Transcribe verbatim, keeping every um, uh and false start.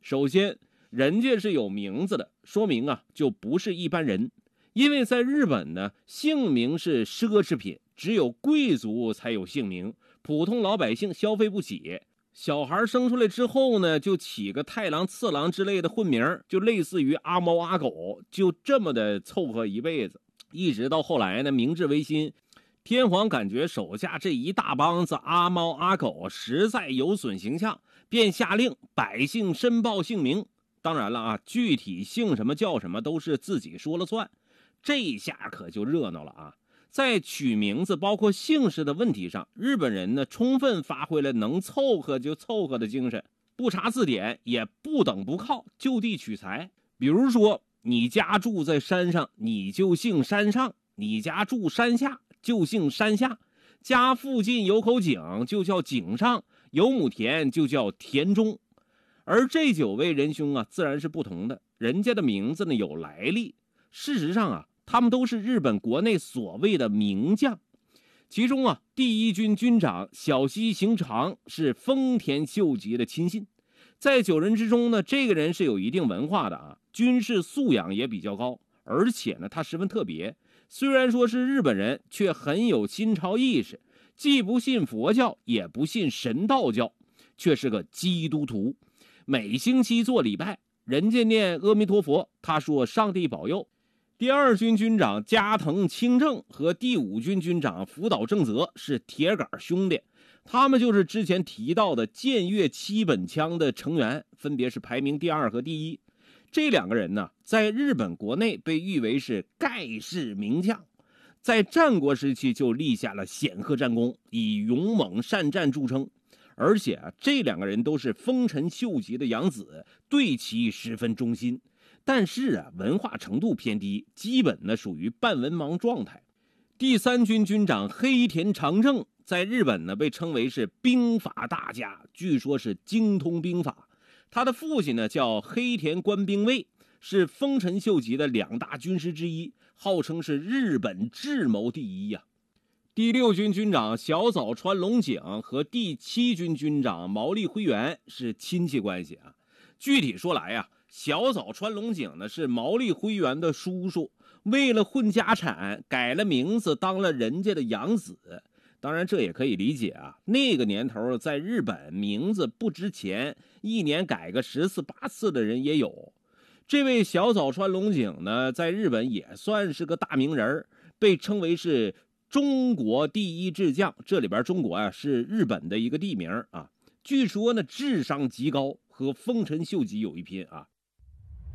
首先，人家是有名字的，说明啊就不是一般人。因为在日本呢，姓名是奢侈品，只有贵族才有姓名，普通老百姓消费不起。小孩生出来之后呢，就起个太郎、次郎之类的混名，就类似于阿猫阿狗，就这么的凑合一辈子。一直到后来呢，明治维新，天皇感觉手下这一大帮子阿猫阿狗实在有损形象，便下令百姓申报姓名。当然了啊，具体姓什么叫什么都是自己说了算。这下可就热闹了啊！在取名字包括姓氏的问题上，日本人呢充分发挥了能凑合就凑合的精神，不查字典，也不等不靠，就地取材。比如说，你家住在山上，你就姓山上；你家住山下，就姓山下；家附近有口井，就叫井上；有亩田，就叫田中。而这九位仁兄啊，自然是不同的，人家的名字呢有来历。事实上啊，他们都是日本国内所谓的名将。其中啊，第一军军长小西行长是丰田秀吉的亲信。在九人之中呢，这个人是有一定文化的啊，军事素养也比较高，而且呢，他十分特别。虽然说是日本人，却很有新潮意识，既不信佛教，也不信神道教，却是个基督徒。每星期做礼拜，人家念阿弥陀佛，他说上帝保佑。第二军军长加藤清正和第五军军长福岛正则是铁杆兄弟，他们就是之前提到的剑岳七本枪的成员，分别是排名第二和第一。这两个人呢，在日本国内被誉为是盖世名将，在战国时期就立下了显赫战功，以勇猛善战著称。而且啊，这两个人都是丰臣秀吉的养子，对其十分忠心。但是啊，文化程度偏低，基本呢属于半文盲状态。第三军军长黑田长政在日本呢被称为是兵法大家，据说是精通兵法。他的父亲呢叫黑田官兵卫，是丰臣秀吉的两大军师之一，号称是日本智谋第一呀、啊。第六军军长小早川龙井和第七军军长毛利辉元是亲戚关系啊。具体说来啊，小早川龙井呢是毛利辉元的叔叔，为了混家产改了名字，当了人家的养子。当然这也可以理解啊，那个年头在日本名字不值钱，一年改个十次八次的人也有。这位小早川龙井呢，在日本也算是个大名人，被称为是中国第一智将。这里边中国啊是日本的一个地名啊。据说呢智商极高，和丰臣秀吉有一拼啊。